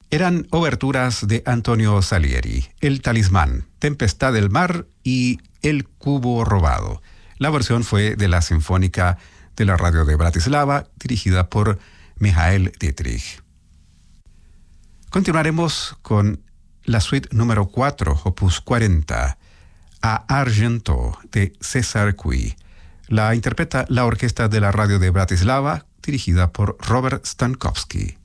Eran oberturas de Antonio Salieri, El Talismán, Tempestad del Mar y El Cubo Robado. La versión fue de la Sinfónica de la Radio de Bratislava, dirigida por Michael Dietrich. Continuaremos con la suite número 4, opus 40, A Argento, de César Cui. La interpreta la Orquesta de la Radio de Bratislava, dirigida por Robert Stankowski.